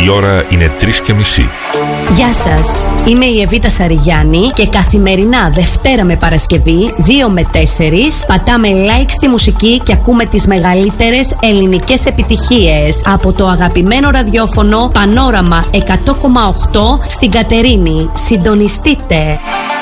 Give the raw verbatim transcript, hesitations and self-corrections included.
Η ώρα είναι τρεις και μισή. Γεια σας, είμαι η Εβίτα Σαριγιάννη και καθημερινά Δευτέρα με Παρασκευή δύο με τέσσερις πατάμε like στη μουσική και ακούμε τις μεγαλύτερες ελληνικές επιτυχίες από το αγαπημένο ραδιόφωνο Πανόραμα εκατό κόμμα οκτώ στην Κατερίνη. Συντονιστείτε!